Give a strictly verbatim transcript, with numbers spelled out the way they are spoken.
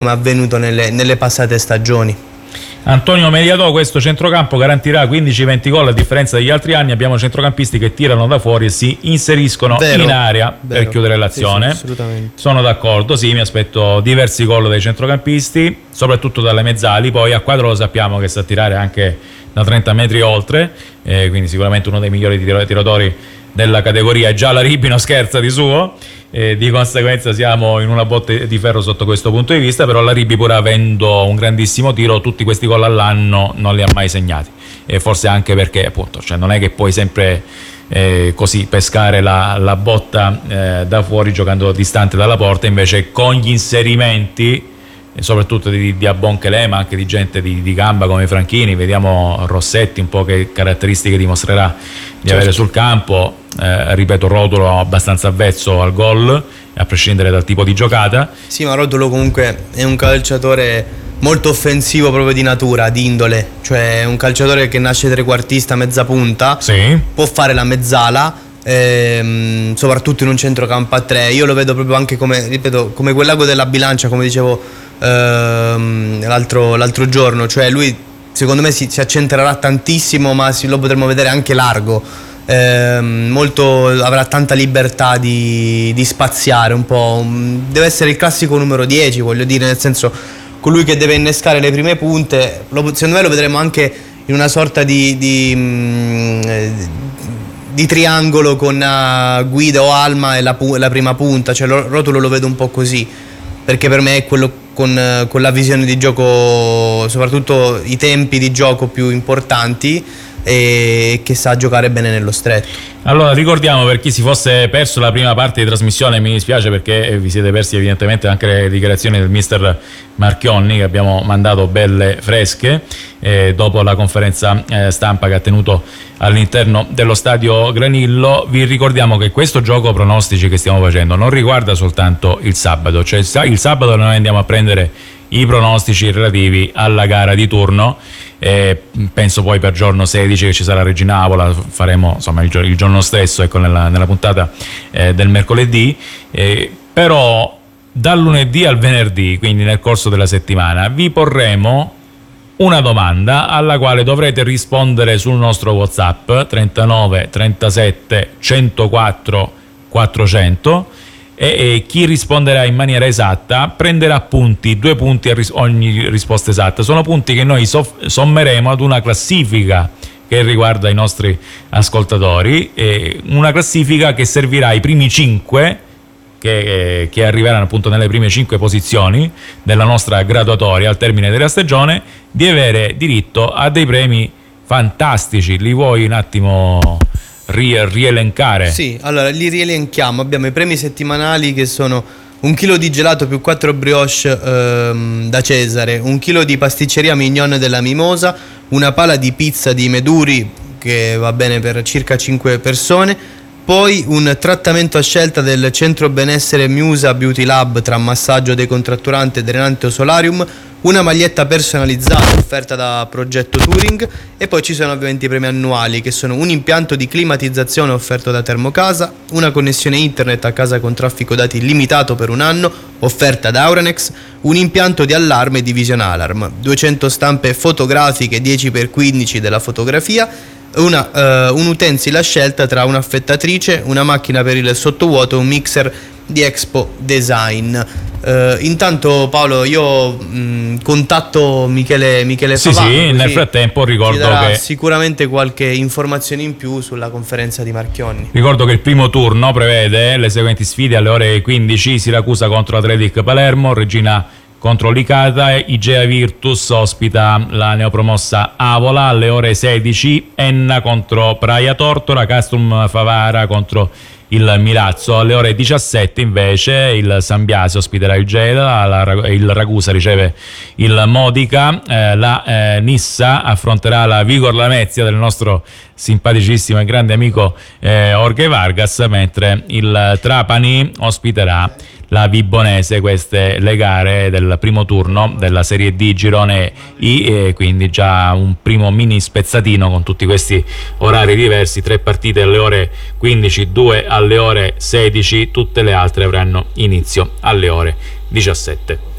come avvenuto nelle, nelle passate stagioni. Antonio Mediatò, questo centrocampo garantirà quindici venti gol a differenza degli altri anni. Abbiamo centrocampisti che tirano da fuori e si inseriscono vero, in area vero. per chiudere l'azione. Sì, sì, assolutamente. Sono d'accordo, sì, mi aspetto diversi gol dai centrocampisti, soprattutto dalle mezzali. Poi a quadro lo sappiamo che sa tirare anche da trenta metri oltre, eh, quindi sicuramente uno dei migliori tiratori della categoria. Già la Ribino scherza di suo, eh, di conseguenza siamo in una botte di ferro sotto questo punto di vista, però la Ribi, pur avendo un grandissimo tiro, tutti questi gol all'anno non li ha mai segnati, e forse anche perché appunto, cioè, non è che puoi sempre eh, così pescare la, la botta eh, da fuori giocando distante dalla porta. Invece con gli inserimenti, e soprattutto di, di Abonchele, ma anche di gente di, di gamba come Franchini, vediamo Rossetti un po' che caratteristiche dimostrerà di certo. avere sul campo. Eh, ripeto, Rotulo abbastanza avvezzo al gol, a prescindere dal tipo di giocata. Sì, ma Rotulo comunque è un calciatore molto offensivo proprio di natura, di indole, cioè è un calciatore che nasce trequartista, mezza punta, sì. può fare la mezzala, ehm, soprattutto in un centrocampo a tre. Io lo vedo proprio anche come, ripeto, come quell'ago della bilancia, come dicevo ehm, l'altro, l'altro giorno, cioè lui secondo me si, si accentrerà tantissimo, ma si, lo potremo vedere anche largo. Eh, molto, avrà tanta libertà di, di spaziare un po', deve essere il classico numero dieci, voglio dire, nel senso colui che deve innescare le prime punte. Lo, secondo me lo vedremo anche in una sorta di, di, di, di triangolo con uh, Guida o Alma e la, la prima punta, cioè Rotulo lo vedo un po' così, perché per me è quello con, con la visione di gioco, soprattutto i tempi di gioco più importanti, e che sa giocare bene nello stretto. Allora ricordiamo, per chi si fosse perso la prima parte di trasmissione, mi dispiace perché vi siete persi evidentemente anche le dichiarazioni del mister Marchionni, che abbiamo mandato belle fresche eh, dopo la conferenza eh, stampa che ha tenuto all'interno dello stadio Granillo. Vi ricordiamo che questo gioco pronostici che stiamo facendo non riguarda soltanto il sabato, cioè il sabato noi andiamo a prendere i pronostici relativi alla gara di turno. Eh, penso poi per giorno sedici che ci sarà Regina Avola, faremo insomma il, gio- il giorno stesso, ecco, nella, nella puntata eh, del mercoledì, eh, però dal lunedì al venerdì, quindi nel corso della settimana, vi porremo una domanda alla quale dovrete rispondere sul nostro WhatsApp trentanove trentasette centoquattro quattrocento, e, e chi risponderà in maniera esatta prenderà punti, due punti a ris- ogni risposta esatta. Sono punti che noi soff- sommeremo ad una classifica che riguarda i nostri ascoltatori, e una classifica che servirà ai primi cinque che, che arriveranno appunto nelle prime cinque posizioni della nostra graduatoria al termine della stagione di avere diritto a dei premi fantastici. Li vuoi un attimo rielencare? Sì, allora li rielenchiamo. Abbiamo i premi settimanali che sono un chilo di gelato più quattro brioche ehm, da Cesare, un chilo di pasticceria Mignon della Mimosa, una pala di pizza di Meduri che va bene per circa cinque persone, poi un trattamento a scelta del centro benessere Musa Beauty Lab tra massaggio decontratturante, drenante o solarium, una maglietta personalizzata offerta da Progetto Touring, e poi ci sono ovviamente i premi annuali che sono un impianto di climatizzazione offerto da Termocasa, una connessione internet a casa con traffico dati limitato per un anno offerta da Auranex, un impianto di allarme di Vision Alarm, duecento stampe fotografiche dieci per quindici della fotografia, una, uh, un utensile a scelta tra un'affettatrice, una macchina per il sottovuoto e un mixer di Expo Design. Uh, intanto Paolo, io mh, contatto Michele, Michele sì, Favano, sì, nel frattempo ricordo ci darà che sicuramente qualche informazione in più sulla conferenza di Marchionni. Ricordo che il primo turno prevede le seguenti sfide: alle ore quindici Siracusa contro Athletic Palermo, Regina contro Licata, e Igea Virtus ospita la neopromossa Avola. Alle ore sedici Enna contro Praia Tortora, Castrum Favara contro il Milazzo. Alle ore diciassette invece il San Biase ospiterà il Gela, la, il Ragusa riceve il Modica, eh, la eh, Nissa affronterà la Vigor Lamezia del nostro simpaticissimo e grande amico eh, Jorge Vargas, mentre il Trapani ospiterà la Vibonese. Queste le gare del primo turno della Serie D Girone I, e quindi già un primo mini spezzatino con tutti questi orari diversi: tre partite alle ore quindici, due alle ore sedici, tutte le altre avranno inizio alle ore diciassette.